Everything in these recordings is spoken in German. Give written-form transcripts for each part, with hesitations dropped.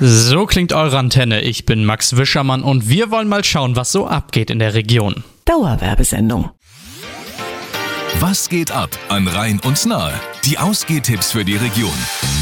So klingt eure Antenne. Ich bin Max Wischermann und wir wollen mal schauen, was so abgeht in der Region. Dauerwerbesendung. Was geht ab an Rhein und Nahe? Die Ausgehtipps für die Region.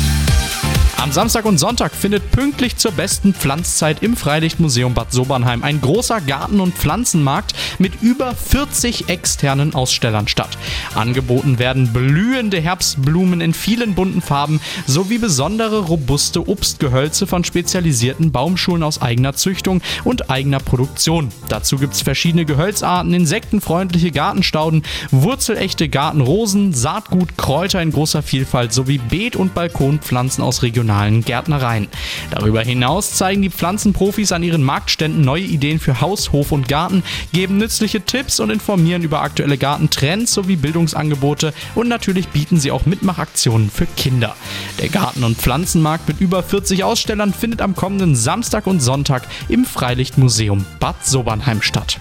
Am Samstag und Sonntag findet pünktlich zur besten Pflanzzeit im Freilichtmuseum Bad Sobernheim ein großer Garten- und Pflanzenmarkt mit über 40 externen Ausstellern statt. Angeboten werden blühende Herbstblumen in vielen bunten Farben sowie besondere robuste Obstgehölze von spezialisierten Baumschulen aus eigener Züchtung und eigener Produktion. Dazu gibt es verschiedene Gehölzarten, insektenfreundliche Gartenstauden, wurzelechte Gartenrosen, Saatgut, Kräuter in großer Vielfalt sowie Beet- und Balkonpflanzen aus regionalen Gärtnereien. Darüber hinaus zeigen die Pflanzenprofis an ihren Marktständen neue Ideen für Haus, Hof und Garten, geben nützliche Tipps und informieren über aktuelle Gartentrends sowie Bildungsangebote und natürlich bieten sie auch Mitmachaktionen für Kinder. Der Garten- und Pflanzenmarkt mit über 40 Ausstellern findet am kommenden Samstag und Sonntag im Freilichtmuseum Bad Sobernheim statt.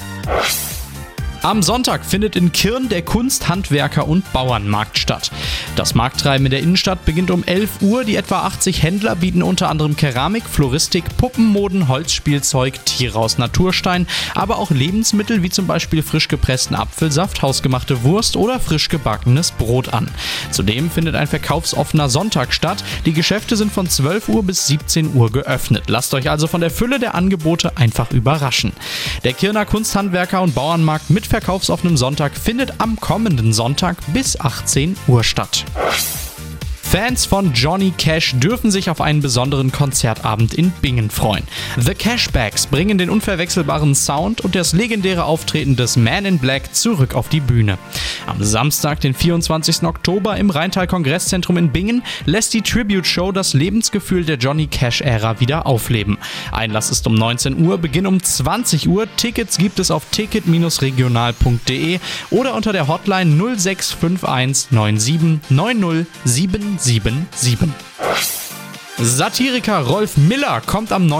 Am Sonntag findet in Kirn der Kunst-, Handwerker- und Bauernmarkt statt. Das Markttreiben in der Innenstadt beginnt um 11 Uhr. Die etwa 80 Händler bieten unter anderem Keramik, Floristik, Puppenmoden, Holzspielzeug, Tiere aus Naturstein, aber auch Lebensmittel wie zum Beispiel frisch gepressten Apfelsaft, hausgemachte Wurst oder frisch gebackenes Brot an. Zudem findet ein verkaufsoffener Sonntag statt. Die Geschäfte sind von 12 Uhr bis 17 Uhr geöffnet. Lasst euch also von der Fülle der Angebote einfach überraschen. Der Kirner Kunst-, Handwerker- und Bauernmarkt mit verkaufsoffenem Sonntag findet am kommenden Sonntag bis 18 Uhr statt. Fans von Johnny Cash dürfen sich auf einen besonderen Konzertabend in Bingen freuen. The Cashbacks bringen den unverwechselbaren Sound und das legendäre Auftreten des Man in Black zurück auf die Bühne. Am Samstag, den 24. Oktober im Rheintal-Kongresszentrum in Bingen, lässt die Tribute-Show das Lebensgefühl der Johnny Cash-Ära wieder aufleben. Einlass ist um 19 Uhr, Beginn um 20 Uhr. Tickets gibt es auf ticket-regional.de oder unter der Hotline 0651 97 90 777. Satiriker Rolf Miller kommt am